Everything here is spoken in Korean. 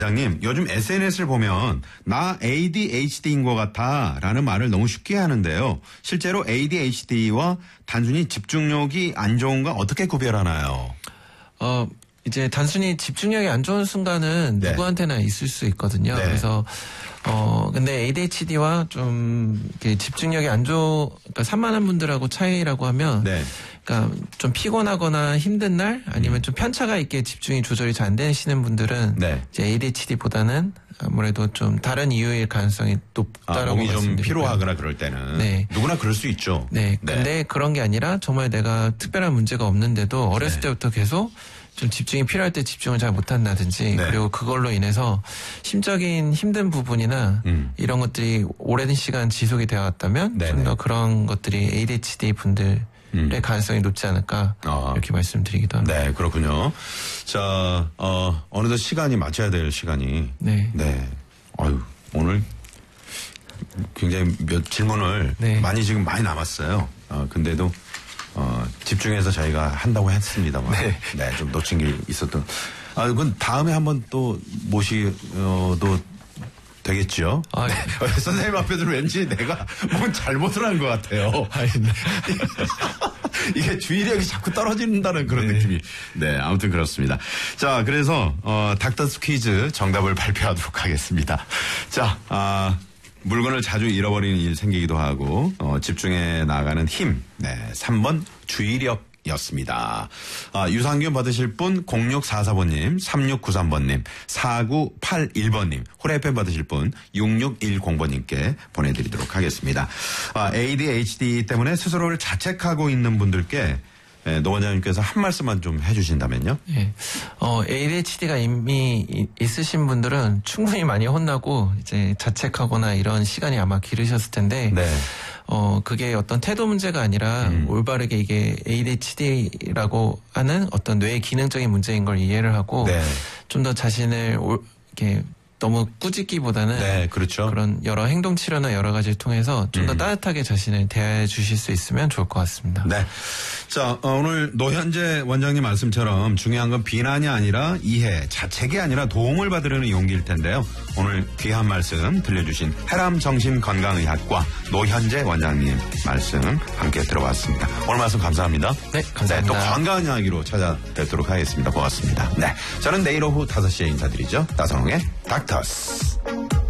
장님, 요즘 SNS를 보면 나 ADHD인 것 같아 라는 말을 너무 쉽게 하는데요. 실제로 ADHD와 단순히 집중력이 안 좋은 건 어떻게 구별하나요? 이제 단순히 집중력이 안 좋은 순간은 네. 누구한테나 있을 수 있거든요. 네. 그래서 근데 ADHD와 좀 이렇게 집중력이 안 그러니까 산만한 분들하고 차이라고 하면 네. 그러니까 좀 피곤하거나 힘든 날 아니면 좀 편차가 있게 집중이 조절이 잘 안 되시는 분들은 네. 이제 ADHD보다는 아무래도 좀 다른 이유일 가능성이 높다라고 몸이 좀 말씀드리고요. 피로하거나 그럴 때는 네. 누구나 그럴 수 있죠. 네. 근데 그런 게 아니라 정말 내가 특별한 문제가 없는데도 어렸을 네. 때부터 계속 좀 집중이 필요할 때 집중을 잘 못한다든지 네. 그리고 그걸로 인해서 심적인 힘든 부분이나 이런 것들이 오랜 시간 지속이 되어 왔다면 네네. 좀 더 그런 것들이 ADHD 분들의 가능성이 높지 않을까 이렇게 말씀드리기도 합니다. 네, 그렇군요. 자, 어느덧 시간이 맞춰야 될 시간이. 네. 네. 아유, 오늘 굉장히 몇 질문을 네. 지금 많이 남았어요. 근데도 집중해서 저희가 한다고 했습니다만. 네. 좀 놓친 게 있었던. 그건 다음에 한번 또 모시도 되겠죠? 네. 선생님 앞에서는 왠지 내가 뭔 잘못을 한 것 같아요. 이게 주의력이 자꾸 떨어진다는 그런 느낌이. 네, 아무튼 그렇습니다. 자, 그래서, 닥터스 퀴즈 정답을 발표하도록 하겠습니다. 자, 물건을 자주 잃어버리는 일 생기기도 하고, 집중해 나가는 힘. 네, 3번 주의력이었습니다. 유산균 받으실 분 0644번님, 3693번님, 4981번님, 홀에펜 받으실 분 6610번님께 보내드리도록 하겠습니다. ADHD 때문에 스스로를 자책하고 있는 분들께 노 원장님께서 한 말씀만 좀 해주신다면요. 네. ADHD가 이미 있으신 분들은 충분히 많이 혼나고 이제 자책하거나 이런 시간이 아마 길으셨을 텐데. 네. 그게 어떤 태도 문제가 아니라 올바르게 이게 ADHD라고 하는 어떤 뇌의 기능적인 문제인 걸 이해를 하고 네. 좀 더 자신을 이렇게 너무 꾸짖기보다는 네, 그렇죠. 그런 여러 행동 치료나 여러 가지를 통해서 좀 더 따뜻하게 자신을 대해 주실 수 있으면 좋을 것 같습니다. 네. 자, 오늘 노현재 원장님 말씀처럼 중요한 건 비난이 아니라 이해, 자책이 아니라 도움을 받으려는 용기일 텐데요. 오늘 귀한 말씀 들려주신 해람정신건강의학과 노현재 원장님 말씀 함께 들어봤습니다. 오늘 말씀 감사합니다. 네, 감사합니다. 또 건강한 이야기로 찾아뵙도록 하겠습니다. 고맙습니다. 네. 저는 내일 오후 5시에 인사드리죠. 따성의 닥터스.